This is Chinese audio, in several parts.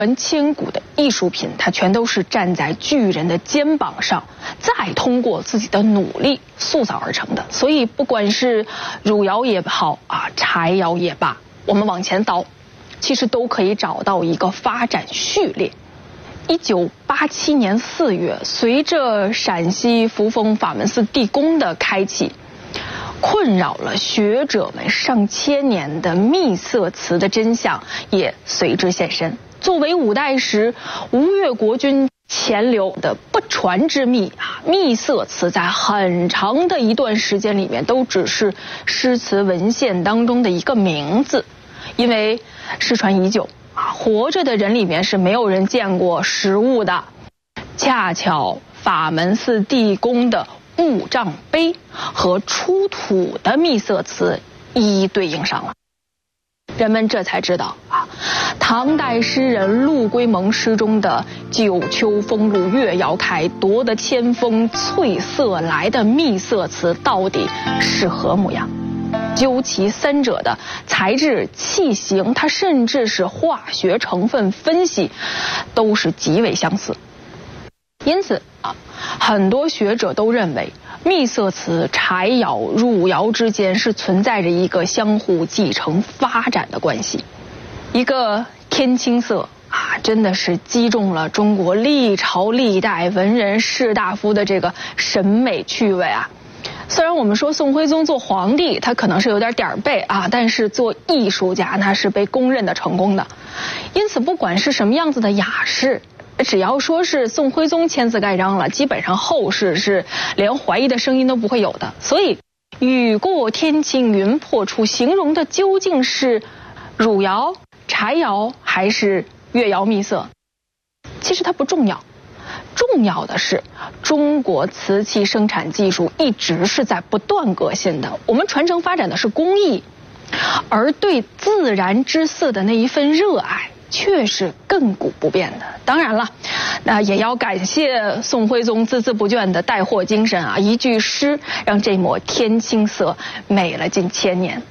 千古的艺术品，它全都是站在巨人的肩膀上，再通过自己的努力塑造而成的。所以，不管是汝窑也好柴窑也罢，我们往前倒，其实都可以找到一个发展序列。1987年4月，随着陕西扶风法门寺地宫的开启，困扰了学者们上千年的秘色瓷的真相也随之现身。作为五代时吴越国君钱镠的不传之秘秘色瓷在很长的一段时间里面都只是诗词文献当中的一个名字，因为失传已久活着的人里面是没有人见过实物的。恰巧法门寺地宫的物丈碑和出土的秘色瓷一一对应上了，人们这才知道唐代诗人陆龟蒙诗中的九秋风露月瑶台，夺得千峰翠色来的秘色瓷到底是何模样。究其三者的材质、器型，它甚至是化学成分分析，都是极为相似。因此很多学者都认为秘色瓷、柴窑、汝窑之间是存在着一个相互继承发展的关系。一个天青色真的是击中了中国历朝历代文人士大夫的这个审美趣味虽然我们说宋徽宗做皇帝他可能是有点点儿背但是做艺术家那是被公认的成功的。因此不管是什么样子的雅士，只要说是宋徽宗签字盖章了，基本上后世是连怀疑的声音都不会有的。所以雨过天晴云破处形容的究竟是汝窑、柴窑还是越窑秘色，其实它不重要，重要的是中国瓷器生产技术一直是在不断革新的，我们传承发展的是工艺，而对自然之色的那一份热爱却是亘古不变的。当然了，那也要感谢宋徽宗孜孜不倦的带货精神一句诗让这抹天青色美了近千年。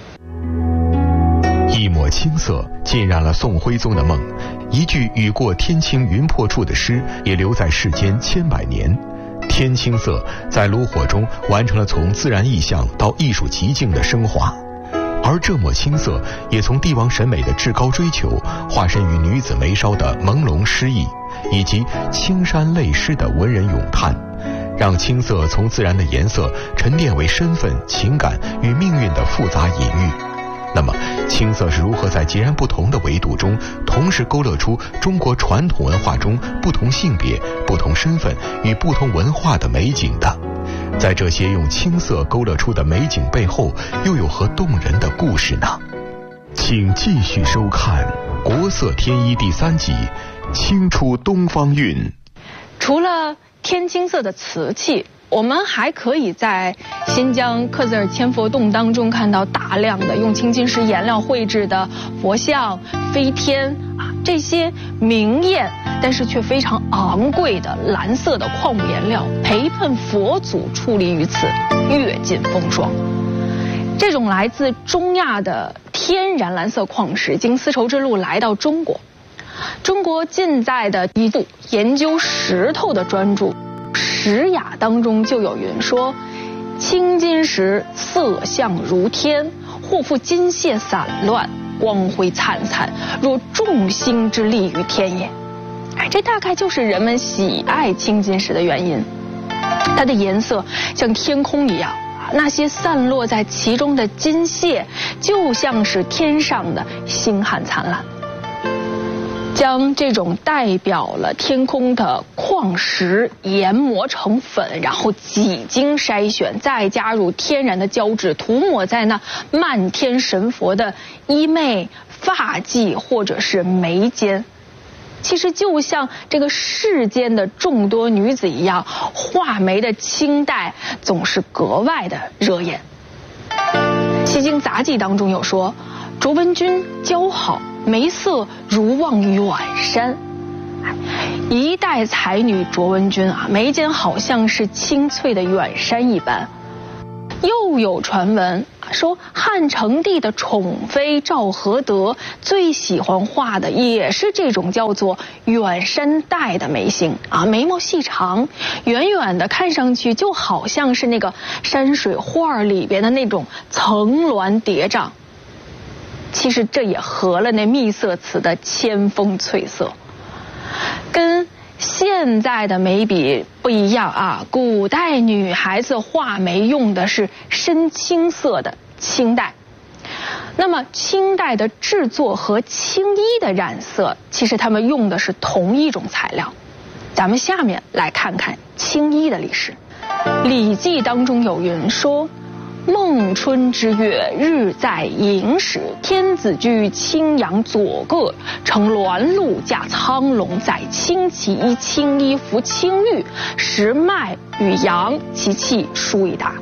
一抹青色浸染了宋徽宗的梦，一句雨过天晴云破处的诗也留在世间千百年。天青色在炉火中完成了从自然意象到艺术极境的升华，而这抹青色也从帝王审美的至高追求化身于女子眉梢的朦胧诗意，以及青山泪湿的文人咏叹，让青色从自然的颜色沉淀为身份、情感与命运的复杂隐喻。那么青色是如何在截然不同的维度中同时勾勒出中国传统文化中不同性别、不同身份与不同文化的美景的？在这些用青色勾勒出的美景背后，又有何动人的故事呢？请继续收看《国色天衣》第3集《青出东方韵》。 除了天青色的瓷器，我们还可以在新疆克孜尔千佛洞当中看到大量的用青金石颜料绘制的佛像、飞天这些明艳但是却非常昂贵的蓝色的矿物颜料陪伴佛祖矗立于此，阅尽风霜。这种来自中亚的天然蓝色矿石经丝绸之路来到中国，中国近在的一部研究石头的专著《石雅》当中就有云说：青金石色相如天，或复金屑散乱，光辉灿灿，若众星之力于天也。这大概就是人们喜爱青金石的原因。它的颜色像天空一样，那些散落在其中的金屑就像是天上的星汉灿烂。将这种代表了天空的矿石研磨成粉，然后几经筛选，再加入天然的胶质，涂抹在那漫天神佛的衣袂、发髻或者是眉间。其实就像这个世间的众多女子一样，画眉的清代总是格外的惹眼。《西京杂记》当中有说，卓文君姣好，眉色如望远山。一代才女卓文君眉间好像是青翠的远山一般。又有传闻说汉成帝的宠妃赵合德最喜欢画的也是这种叫做远山黛的眉形啊，眉毛细长，远远的看上去就好像是那个山水画里边的那种层峦叠嶂。其实这也合了那秘色词的千峰翠色，跟现在的眉笔不一样啊。古代女孩子画眉用的是深青色的青黛，那么青黛的制作和青衣的染色，其实他们用的是同一种材料。咱们下面来看看青衣的历史。《礼记》当中有云说，孟春之月，日在寅时，天子居青阳左膈，乘鸾鹿驾苍龙，载青旗衣青衣服青玉，时迈与阳，其气殊已达。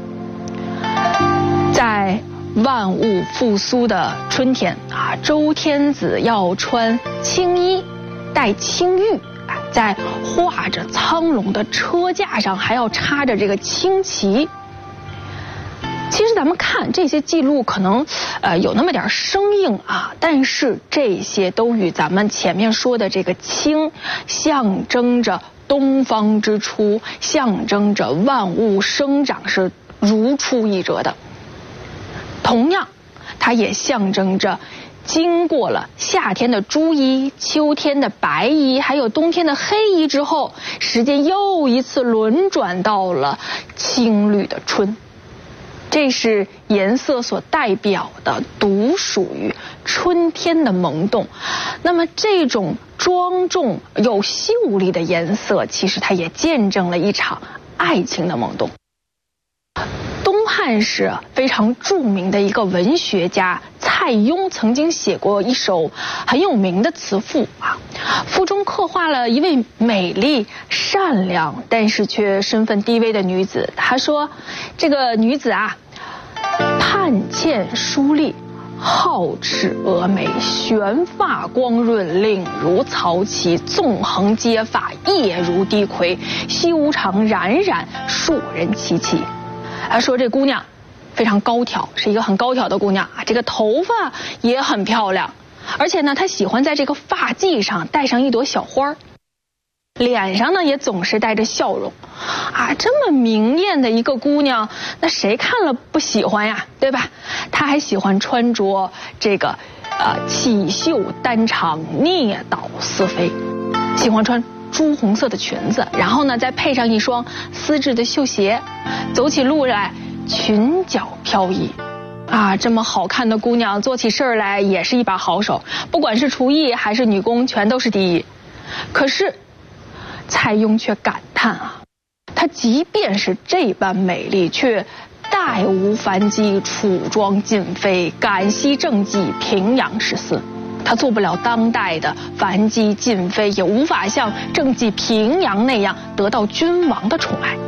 在万物复苏的春天啊，周天子要穿青衣，戴青玉，在画着苍龙的车架上还要插着这个青旗。其实咱们看这些记录，可能有那么点生硬啊，但是这些都与咱们前面说的这个青，象征着东方之初，象征着万物生长是如出一辙的。同样，它也象征着经过了夏天的朱衣、秋天的白衣，还有冬天的黑衣之后，时间又一次轮转到了青绿的春。这是颜色所代表的，独属于春天的萌动。那么这种庄重有秀丽的颜色，其实它也见证了一场爱情的萌动。东汉时非常著名的一个文学家蔡邕曾经写过一首很有名的词赋啊，赋中刻画了一位美丽善良但是却身份低微的女子。他说这个女子啊，盼欠疏丽，皓齿蛾眉，悬发光润，领如曹旗，纵横皆发，叶如低葵，修长冉冉，数人戚戚。说这姑娘非常高挑，是一个很高挑的姑娘啊，这个头发也很漂亮，而且呢，她喜欢在这个发髻上戴上一朵小花，脸上呢也总是带着笑容啊。这么明艳的一个姑娘，那谁看了不喜欢呀，对吧？她还喜欢穿着这个起袖单长，蹑倒丝飞，喜欢穿朱红色的裙子，然后呢再配上一双丝质的绣鞋，走起路来裙角飘逸啊。这么好看的姑娘做起事来也是一把好手，不管是厨艺还是女工全都是第一。可是蔡邕却感叹啊，她即便是这般美丽，却待无梵机，楚庄尽飞，感惜政绩，平阳十四。她做不了当代的梵机尽飞，也无法像政绩平阳那样得到君王的宠爱。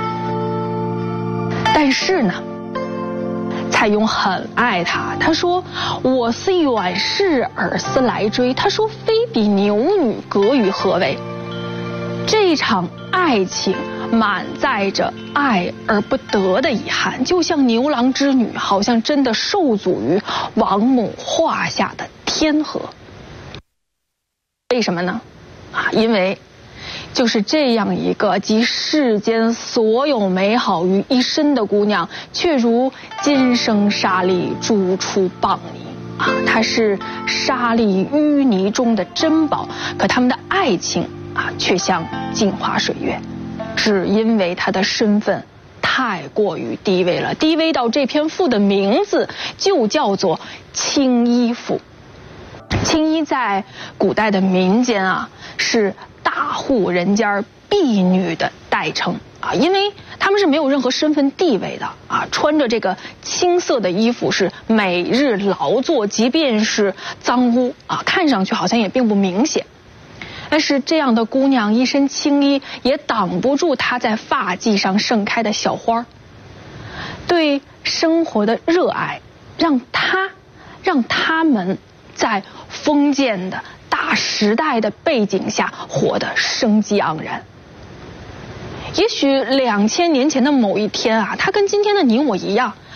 但是呢，蔡邕很爱她，他说我思远视，尔思来追。他说非比牛女，隔于何为？这场爱情满载着爱而不得的遗憾，就像牛郎织女好像真的受阻于王母画下的天河。为什么呢？因为就是这样一个集世间所有美好于一身的姑娘，却如今生沙砾煮出蚌泥啊！她是沙砾淤泥中的珍宝，可他们的爱情却像镜花水月，只因为她的身份太过于低微了，低微到这篇赋的名字就叫做青衣赋。青衣在古代的民间是大户人家婢女的代称啊，因为他们是没有任何身份地位的啊，穿着这个青色的衣服是每日劳作，即便是脏污看上去好像也并不明显。但是这样的姑娘一身青衣，也挡不住她在发髻上盛开的小花。对生活的热爱，让他们在封建的大时代的背景下活得生机盎然。也许2000年前的某一天她跟今天的你我一样，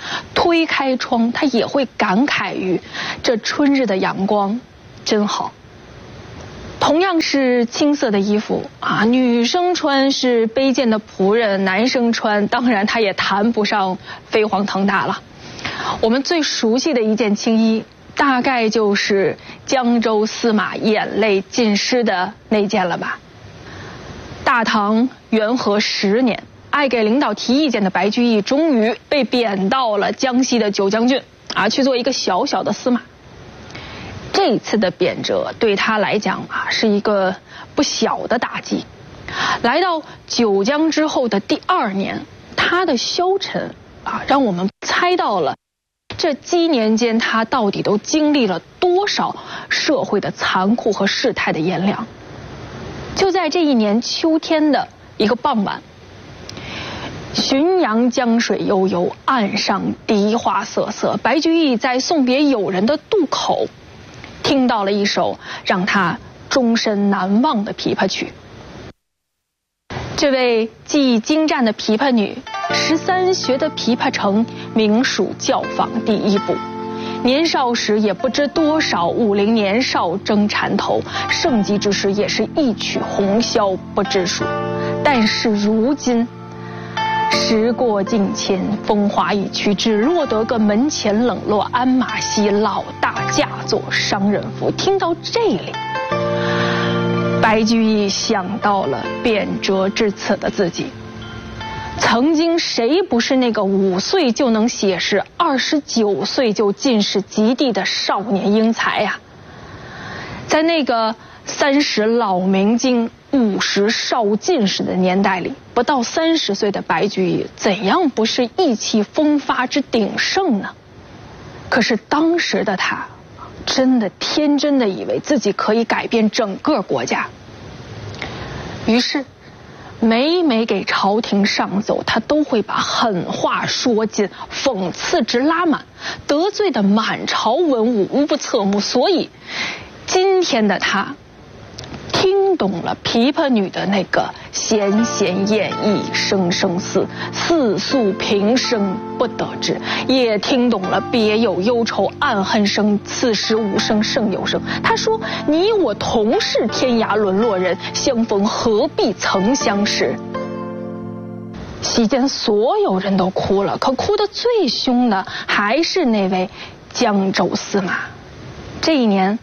推开窗，他也会感慨于这春日的阳光真好。同样是青色的衣服啊，女生穿是卑贱的仆人，男生穿当然他也谈不上飞黄腾达了。我们最熟悉的一件青衣，大概就是江州司马眼泪浸湿的那件了吧。大唐元和10年，爱给领导提意见的白居易终于被贬到了江西的九江郡啊，去做一个小小的司马。这次的贬谪对他来讲啊，是一个不小的打击。来到九江之后的第2年，他的消沉啊，让我们猜到了这几年间他到底都经历了多少社会的残酷和世态的炎凉。就在这一年秋天的一个傍晚，浔阳江水悠悠，岸上笛花瑟瑟，白居易在送别友人的渡口，听到了一首让他终身难忘的琵琶曲。这位技艺精湛的琵琶女，13学得琵琶成，名属教坊第1部。年少时也不知多少武陵年少争缠头，盛极之时也是一曲红绡不知数。但是如今时过境迁，风华已去，只落得个门前冷落鞍马稀，老大嫁作商人妇。听到这里，白居易想到了贬谪至此的自己。曾经谁不是那个5岁就能写诗，29岁就进士及第的少年英才呀？在那个30老明经50少进士的年代里，不到30岁的白居易怎样不是意气风发之鼎盛呢？可是当时的他真的天真的以为自己可以改变整个国家，于是每给朝廷上奏，他都会把狠话说尽，讽刺值拉满，得罪的满朝文武无不侧目。所以今天的他听懂了琵琶女的那个闲闲燕翼声声思，似诉平生不得志，也听懂了别有忧愁暗恨生，此时无声胜有声。他说，你我同是天涯沦落人，相逢何必曾相识。席间所有人都哭了，可哭得最凶的还是那位江州司马。这一年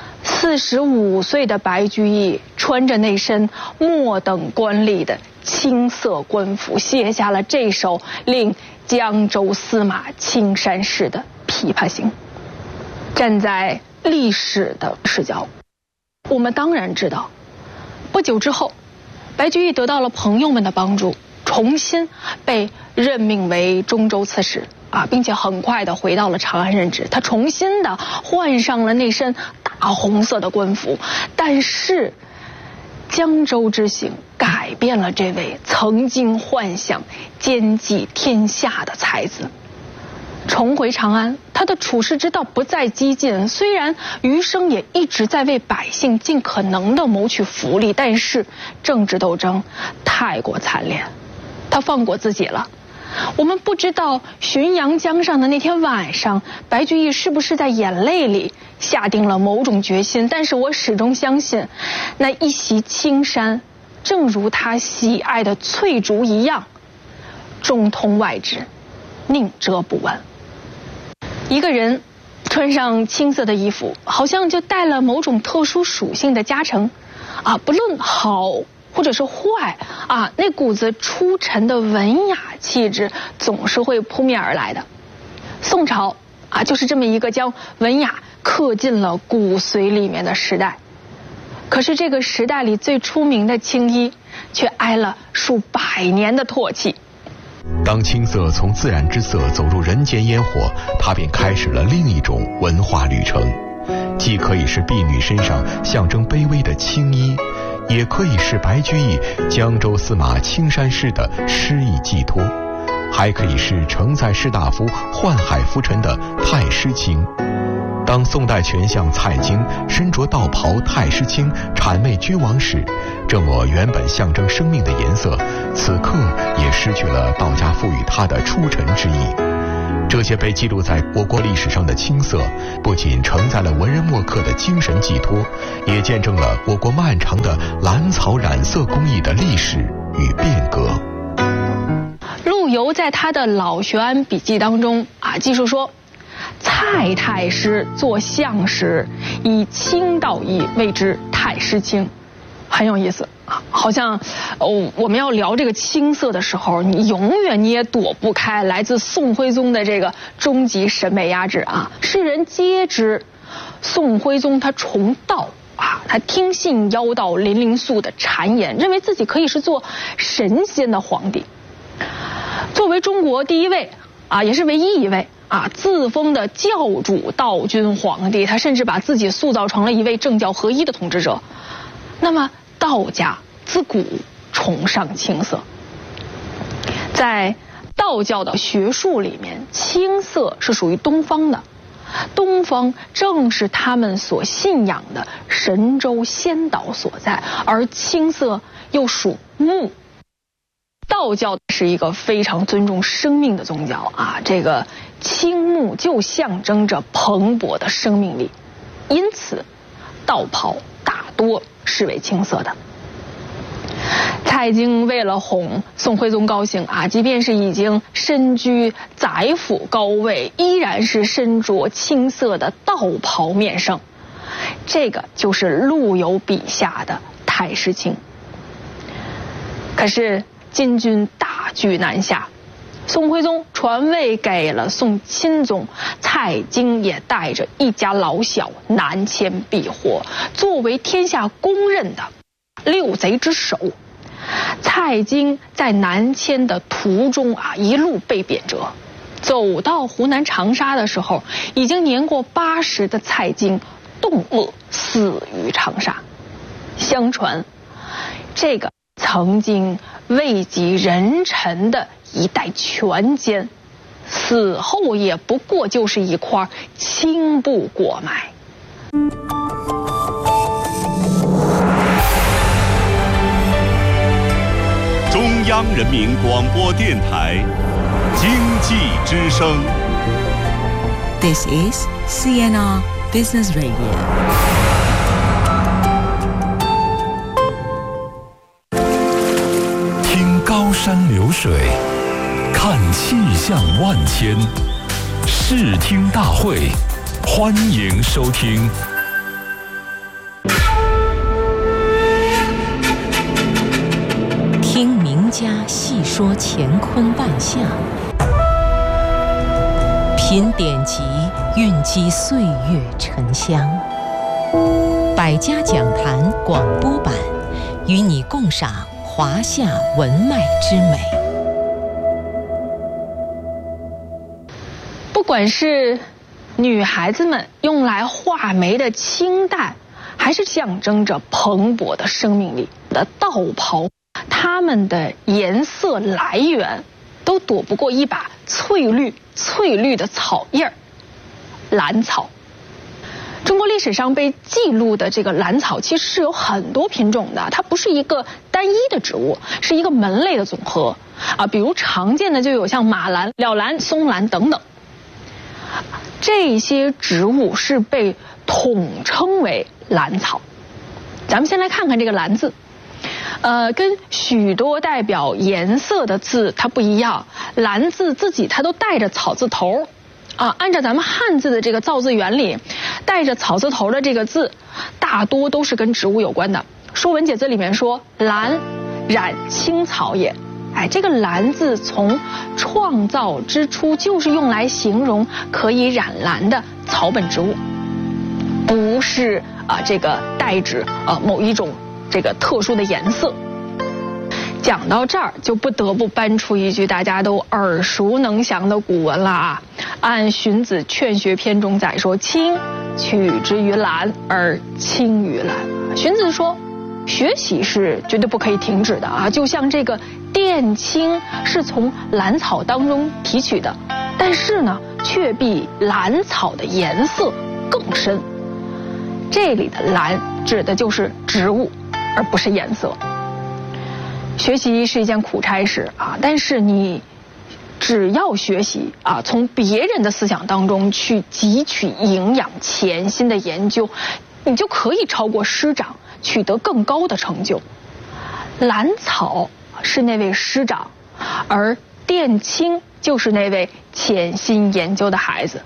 45岁的白居易穿着那身末等官吏的青色官服，写下了这首令江州司马青衫湿的《琵琶行》。站在历史的视角，我们当然知道，不久之后，白居易得到了朋友们的帮助，重新被任命为中州刺史啊，并且很快的回到了长安任职。他重新的换上了那身大红色的官服，但是江州之行改变了这位曾经幻想兼济天下的才子。重回长安，他的处世之道不再激进，虽然余生也一直在为百姓尽可能的谋取福利，但是政治斗争太过惨烈，他放过自己了。我们不知道浔阳江上的那天晚上，白居易是不是在眼泪里下定了某种决心，但是我始终相信，那一袭青衫正如他喜爱的翠竹一样，中通外直，宁折不弯。一个人穿上青色的衣服，好像就带了某种特殊属性的加成啊，不论好或者是坏啊，那股子出尘的文雅气质总是会扑面而来的。宋朝啊，就是这么一个将文雅刻进了骨髓里面的时代。可是这个时代里最出名的青衣，却挨了数百年的唾弃。 当青色从自然之色走入人间烟火，它便开始了另一种文化旅程，既可以是婢女身上象征卑微的青衣，也可以是白居易江州司马青衫湿的诗意寄托，还可以是承载士大夫宦海浮沉的太师青。当宋代权相蔡京身着道袍太师青谄媚君王时，这抹原本象征生命的颜色，此刻也失去了道家赋予它的出尘之意。 这些被记录在我国历史上的青色，不仅承载了文人墨客的精神寄托，也见证了我国漫长的蓝草染色工艺的历史与变革。 陆游在他的《老学庵笔记》当中记述说，蔡太师作相时，以青道义谓之太师青，很有意思啊，好像我们要聊这个青色的时候，你永远也躲不开来自宋徽宗的这个终极审美压制啊。世人皆知，宋徽宗他崇道啊，他听信妖道林灵素的谗言，认为自己可以是做神仙的皇帝。作为中国第一位也是唯一一位自封的教主道君皇帝，他甚至把自己塑造成了一位政教合一的统治者。那么道家自古崇尚青色，在道教的学术里面，青色是属于东方的，东方正是他们所信仰的神州仙岛所在，而青色又属木。道教是一个非常尊重生命的宗教这个青木就象征着蓬勃的生命力，因此道袍大多是为青色的。蔡京为了哄宋徽宗高兴即便是已经身居宰辅高位，依然是身着青色的道袍面圣，这个就是陆游笔下的太师青。可是金军大举南下，宋徽宗传位给了宋钦宗，蔡京也带着一家老小南迁避祸，作为天下公认的六贼之首。蔡京在南迁的途中一路被贬谪，走到湖南长沙的时候，已经年过80的蔡京冻饿死于长沙。相传这个曾经位极人臣的一代权奸，死后也不过就是一块青布裹埋。 中央人民广播电台经济之声。 This is CNR Business Radio。 听高山流水，看气象万千，视听大会，欢迎收听。 听名家细说乾坤万象，品典籍，蕴积岁月沉香。百家讲坛广播版，与你共赏华夏文脉之美。 不管是女孩子们用来画眉的青黛，还是象征着蓬勃的生命力的道袍，它们的颜色来源都躲不过一把翠绿的草叶儿——兰草。中国历史上被记录的这个兰草其实是有很多品种的，它不是一个单一的植物，是一个门类的总和比如常见的就有像马兰、蓼兰、松兰等等。这些植物是被统称为兰草。咱们先来看看这个兰字，跟许多代表颜色的字它不一样，兰字自己它都带着草字头按照咱们汉字的这个造字原理，带着草字头的这个字大多都是跟植物有关的。说文解字里面说，兰染青草也。这个兰字从创造之初就是用来形容可以染蓝的草本植物，不是这个代指某一种这个特殊的颜色。讲到这儿，就不得不搬出一句大家都耳熟能详的古文了按荀子《劝学篇》中载说：“青，取之于蓝而青于蓝。”荀子说，学习是绝对不可以停止的就像这个靛青是从兰草当中提取的，但是呢，却比兰草的颜色更深。这里的兰指的就是植物，而不是颜色。学习是一件苦差事但是你只要学习啊，从别人的思想当中去汲取营养，潜心的研究，你就可以超过师长，取得更高的成就。兰草是那位师长，而殿青就是那位潜心研究的孩子。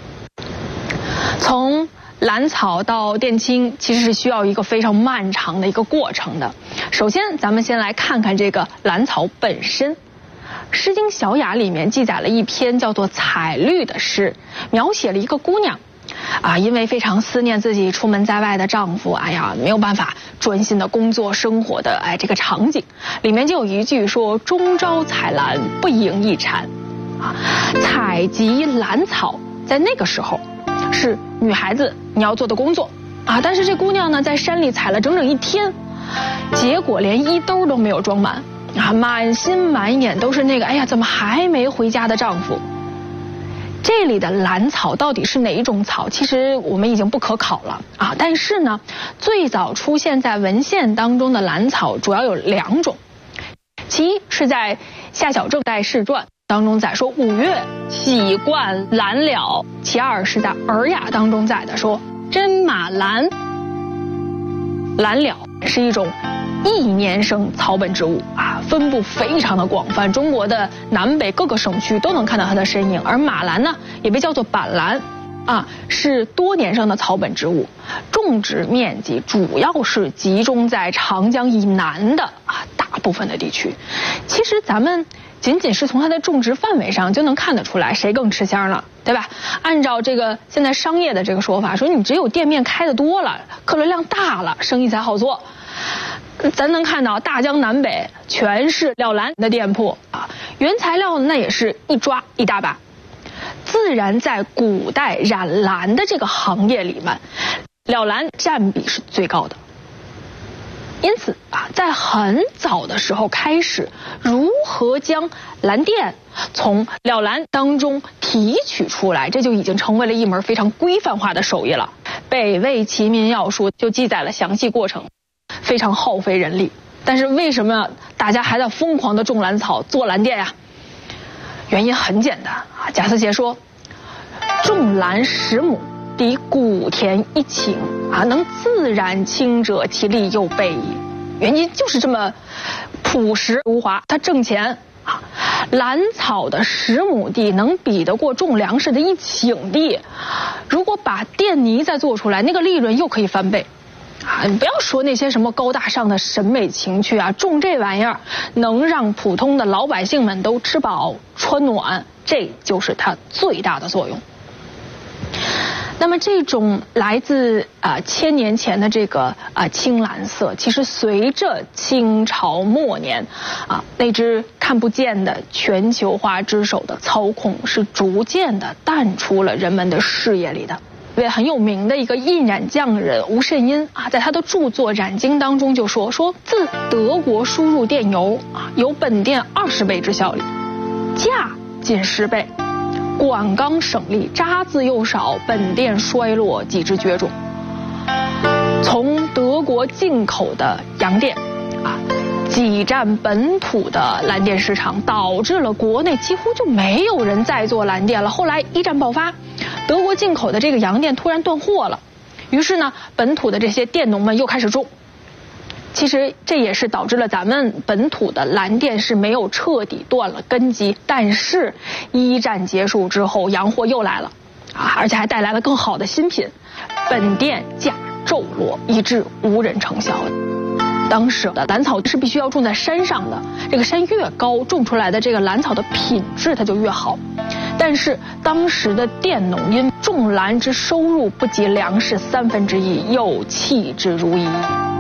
从兰草到殿青其实是需要一个非常漫长的一个过程的。首先咱们先来看看这个兰草本身。诗经小雅里面记载了一篇叫做《采绿》的诗，描写了一个姑娘因为非常思念自己出门在外的丈夫，没有办法专心的工作生活的这个场景，里面就有一句说：终朝采兰，不盈一蝉。采集兰草在那个时候是女孩子你要做的工作但是这姑娘呢在山里采了整整1天，结果连衣兜都没有装满满心满眼都是那个怎么还没回家的丈夫。这里的兰草到底是哪一种草，其实我们已经不可考了但是呢，最早出现在文献当中的兰草主要有2种，其一是在夏小正代世传当中载说5月喜冠兰了，其二是在尔雅当中载的说真马兰。兰了是一种一年生草本植物分布非常的广泛，中国的南北各个省区都能看到它的身影。而马兰呢，也被叫做板兰是多年生的草本植物，种植面积主要是集中在长江以南的大部分的地区。其实咱们仅仅是从它的种植范围上就能看得出来谁更吃香了，对吧？按照这个现在商业的这个说法，说你只有店面开得多了，客流量大了，生意才好做。咱能看到大江南北全是了兰的店铺原材料那也是一抓一大把。自然在古代染兰的这个行业里面，了兰占比是最高的。因此在很早的时候开始，如何将兰靛从了兰当中提取出来，这就已经成为了一门非常规范化的手艺了。北魏齐民要术就记载了详细过程，非常耗费人力。但是为什么大家还在疯狂的种兰草做兰靛呀？原因很简单贾思勰说，种兰10亩，抵谷田1顷能自然清者，其利又备矣。原因就是这么朴实无华，它挣钱兰草的10亩地能比得过种粮食的1顷地，如果把电泥再做出来，那个利润又可以翻倍你不要说那些什么高大上的审美情趣种这玩意儿能让普通的老百姓们都吃饱穿暖，这就是它最大的作用。那么这种来自1000年前的这个青蓝色，其实随着清朝末年那只看不见的全球化之手的操控，是逐渐的淡出了人们的视野里的。一位很有名的一个印染匠人吴慎因在他的著作《染经》当中就说自德国输入电油有本店20倍之效力，价近10倍，管纲省力，渣滓又少，本店衰落，几之绝种。从德国进口的洋靛挤占本土的蓝靛市场，导致了国内几乎就没有人再做蓝靛了。后来一战爆发，德国进口的这个洋靛突然断货了，于是呢，本土的这些佃农们又开始种。其实这也是导致了咱们本土的蓝靛是没有彻底断了根基。但是一战结束之后，洋货又来了而且还带来了更好的新品，本店价骤落，以致无人承销。当时的兰草是必须要种在山上的，这个山越高，种出来的这个兰草的品质它就越好。但是当时的佃农因种兰之收入不及粮食1/3，又弃之如揖。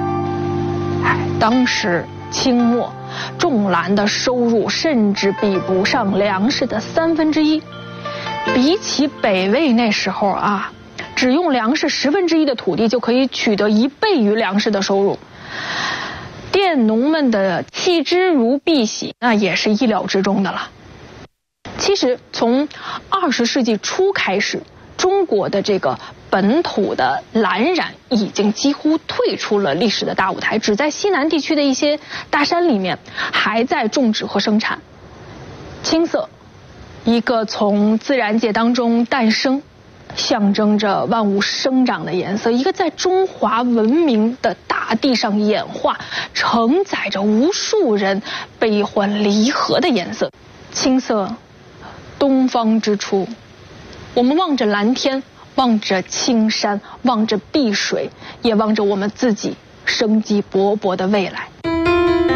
当时清末种兰的收入甚至比不上粮食的1/3，比起北魏那时候只用粮食1/10的土地就可以取得1倍于粮食的收入。佃农们的弃之如敝屣，那也是意料之中的了。其实从20世纪初开始，中国的这个本土的蓝染已经几乎退出了历史的大舞台，只在西南地区的一些大山里面还在种植和生产。青色一个从自然界当中诞生，象征着万物生长的颜色；一个在中华文明的大地上演化，承载着无数人悲欢离合的颜色。青色，东方之初。我们望着蓝天，望着青山，望着碧水，也望着我们自己生机勃勃的未来。